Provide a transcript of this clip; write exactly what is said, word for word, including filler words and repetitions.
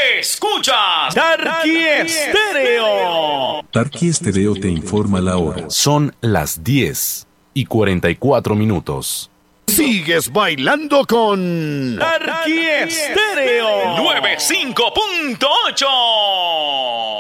Escuchas Tarqui Estéreo. Tarqui Estéreo te informa la hora. Son las diez y cuarenta y cuatro minutos. Sigues bailando con Tarqui Estéreo noventa y cinco punto ocho.